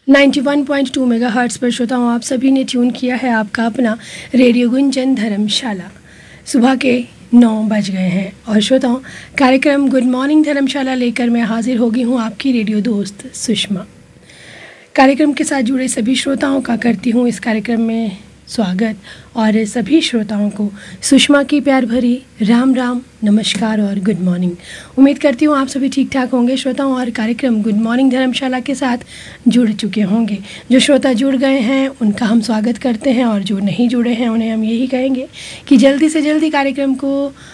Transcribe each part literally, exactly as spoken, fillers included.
Ninety one point two megahertz पर श्रोताओं आप सभी ने ट्यून किया है आपका अपना रेडियो गुंजन धर्मशाला। सुबह के नौ बज गए हैं और श्रोताओं कार्यक्रम गुड मॉर्निंग धर्मशाला लेकर मैं हाजिर हो गई हूँ आपकी रेडियो दोस्त सुषमा। कार्यक्रम के साथ जुड़े सभी श्रोताओं का करती हूँ इस कार्यक्रम में स्वागत और सभी श्रोताओं को सुषमा की प्यार भरी राम राम नमस्कार और गुड मॉर्निंग। उम्मीद करती हूँ आप सभी ठीक ठाक होंगे श्रोताओं और कार्यक्रम गुड मॉर्निंग धर्मशाला के साथ जुड़ चुके होंगे। जो श्रोता जुड़ गए हैं उनका हम स्वागत करते हैं और जो नहीं जुड़े हैं उन्हें हम यही कहेंगे कि जल्दी से जल्दी कार्यक्रम को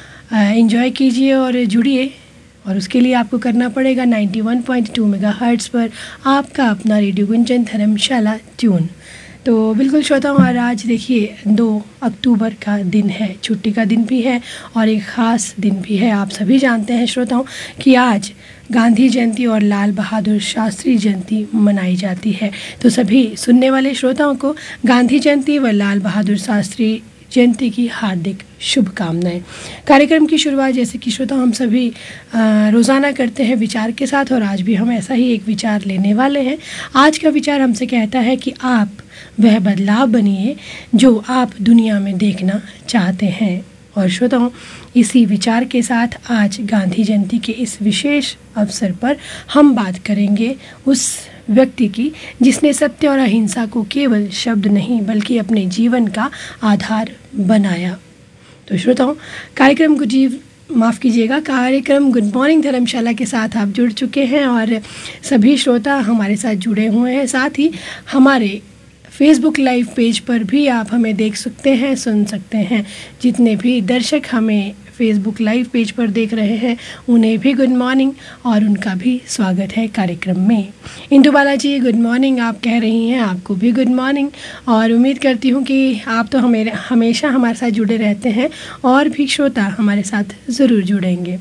एंजॉय कीजिए और जुड़िए। और उसके लिए आपको करना पड़ेगा ninety one point two megahertz पर आपका अपना रेडियो गुंजन धर्मशाला ट्यून। तो बिल्कुल श्रोताओं और आज देखिए दो अक्टूबर का दिन है, छुट्टी का दिन भी है और एक ख़ास दिन भी है। आप सभी जानते हैं श्रोताओं कि आज गांधी जयंती और लाल बहादुर शास्त्री जयंती मनाई जाती है। तो सभी सुनने वाले श्रोताओं को गांधी जयंती व लाल बहादुर शास्त्री जयंती की हार्दिक शुभकामनाएं। कार्यक्रम की शुरुआत जैसे कि श्रोता हम सभी रोज़ाना करते हैं विचार के साथ और आज भी हम ऐसा ही एक विचार लेने वाले हैं। आज का विचार हमसे कहता है कि आप वह बदलाव बनिए जो आप दुनिया में देखना चाहते हैं। और श्रोताओं इसी विचार के साथ आज गांधी जयंती के इस विशेष अवसर पर हम बात करेंगे उस व्यक्ति की जिसने सत्य और अहिंसा को केवल शब्द नहीं बल्कि अपने जीवन का आधार बनाया। तो श्रोताओं कार्यक्रम को जी माफ़ कीजिएगा कार्यक्रम गुड मॉर्निंग धर्मशाला के साथ आप जुड़ चुके हैं और सभी श्रोता हमारे साथ जुड़े हुए हैं। साथ ही हमारे फेसबुक लाइव पेज पर भी आप हमें देख सकते हैं, सुन सकते हैं। जितने भी दर्शक हमें फेसबुक लाइव पेज पर देख रहे हैं उन्हें भी गुड मॉर्निंग और उनका भी स्वागत है कार्यक्रम में। इंदु बाला जी गुड मॉर्निंग आप कह रही हैं, आपको भी गुड मॉर्निंग और उम्मीद करती हूँ कि आप तो हमें हमेशा हमारे साथ जुड़े रहते हैं और भी श्रोता हमारे साथ ज़रूर जुड़ेंगे।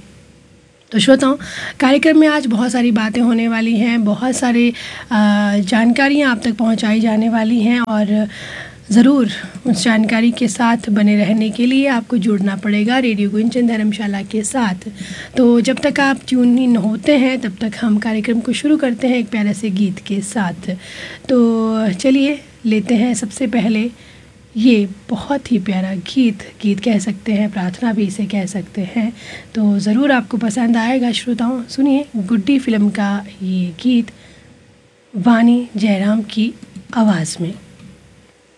तो श्रोताओं कार्यक्रम में आज बहुत सारी बातें होने वाली हैं, बहुत सारी जानकारियाँ आप तक पहुँचाई जाने वाली हैं और ज़रूर उस जानकारी के साथ बने रहने के लिए आपको जुड़ना पड़ेगा रेडियो गुंजन धर्मशाला के साथ। तो जब तक आप ट्यून इन होते हैं तब तक हम कार्यक्रम को शुरू करते हैं एक प्यारे से गीत के साथ। तो चलिए लेते हैं सबसे पहले ये बहुत ही प्यारा गीत गीत कह सकते हैं, प्रार्थना भी इसे कह सकते हैं। तो ज़रूर आपको पसंद आएगा श्रोताओं। सुनिए गुड्डी फिल्म का ये गीत वाणी जयराम की आवाज़ में।